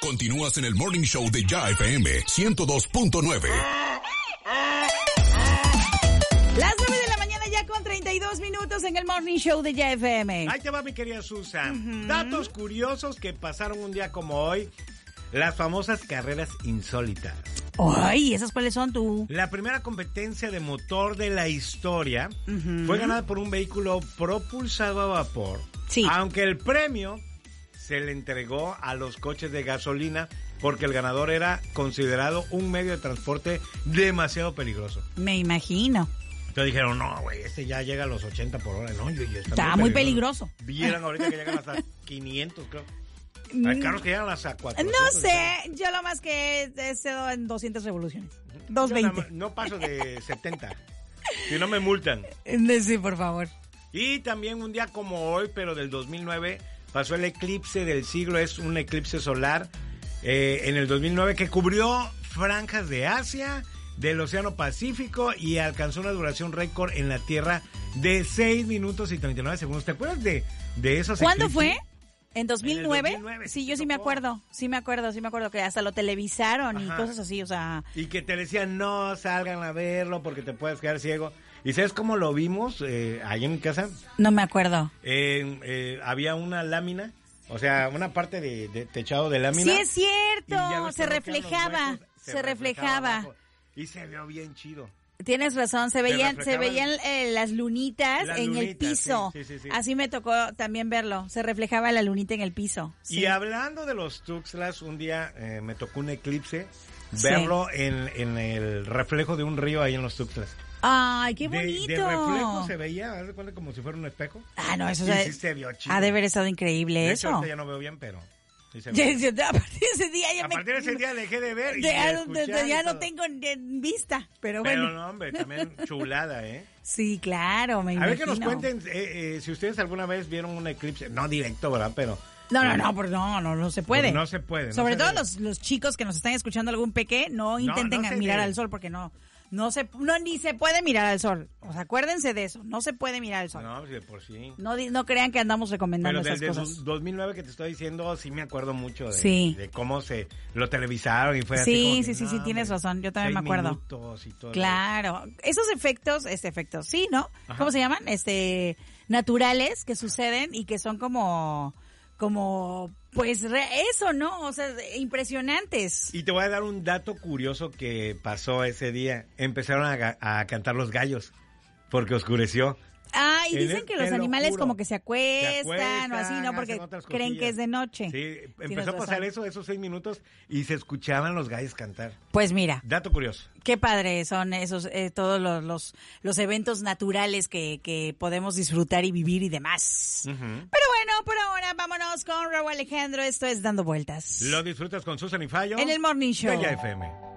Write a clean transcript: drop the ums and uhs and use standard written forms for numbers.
Continúas en el Morning Show de Ya FM 102.9. Las 9 de la mañana ya con 32 minutos en el Morning Show de Ya FM. Ahí te va, mi querida Susan. Datos curiosos que pasaron un día como hoy. Las famosas carreras insólitas. Ay, ¿esas cuáles son tú? La primera competencia de motor de la historia fue ganada por un vehículo propulsado a vapor. Sí. Aunque el premio se le entregó a los coches de gasolina porque el ganador era considerado un medio de transporte demasiado peligroso. Me imagino. Entonces dijeron, no, güey, este ya llega a los 80 por hora. No, está muy peligroso. Vieran ahorita que llegan hasta 500, creo. Hay carros que llegan hasta 400. No sé, yo lo más que he estado en 200 revoluciones. 220. No paso de 70. Si no me multan. Sí, por favor. Y también un día como hoy, pero del 2009, pasó el eclipse del siglo. Es un eclipse solar en el 2009 que cubrió franjas de Asia, del Océano Pacífico y alcanzó una duración récord en la Tierra de 6 minutos y 39 segundos. ¿Te acuerdas de esos ¿Cuándo eclipses? fue? ¿En 2009? En el 2009, sí, yo sí me acuerdo. Sí me acuerdo que hasta lo televisaron y cosas así, o sea. Y que te decían, no salgan a verlo porque te puedes quedar ciego. ¿Y sabes cómo lo vimos ahí en mi casa? No me acuerdo. Había una lámina, o sea, una parte de techado de lámina. Sí, es cierto, y se reflejaba, huecos, se reflejaba. abajo, y se vio bien chido. Tienes razón, se veían las lunitas en el piso. Sí. Así me tocó también verlo, se reflejaba la lunita en el piso. Sí. Y hablando de los Tuxtlas, un día me tocó un eclipse, verlo en el reflejo de un río ahí en los Tuxtlas. ¡Ay, qué bonito! De reflejo se veía, ¿haz de cuenta como si fuera un espejo? Ah, no, eso sí se vio chido. ha de haber estado increíble de eso. Hecho, ahorita ya no veo bien, pero sí se vio. A partir de ese día a partir de ese día dejé de ver ya no tengo en vista, pero bueno. Pero no, hombre, también chulada, ¿eh? Sí, claro, me imagino. A ver que nos cuenten si ustedes alguna vez vieron un eclipse, no directo, ¿verdad? Pero... No se puede. No se puede. Sobre todo los chicos que nos están escuchando algún peque, no intenten mirar al sol porque ni se puede mirar al sol. O sea, acuérdense de eso, no se puede mirar al sol. No, de por sí. No crean que andamos recomendando esas cosas. Pero del 2009 que te estoy diciendo, sí me acuerdo mucho de cómo se lo televisaron y fue así como sí, tienes razón, yo también me acuerdo. Y todo claro, esos efectos, sí, ¿no? Ajá. ¿Cómo se llaman? Naturales que suceden y que son como pues eso, ¿no? O sea, impresionantes. Y te voy a dar un dato curioso que pasó ese día. Empezaron a cantar los gallos porque oscureció. Ah, y dicen que los animales como que se acuestan o así, ¿no? Porque creen que es de noche. Sí, empezó a pasar esos 6 minutos y se escuchaban los gallos cantar. Pues mira. Dato curioso. Qué padre son esos, todos los eventos naturales que podemos disfrutar y vivir y demás. Pero bueno, por ahora vámonos con Raúl Alejandro. Esto es Dando Vueltas. Lo disfrutas con Susan y Fallo. En el Morning Show. De Ya FM.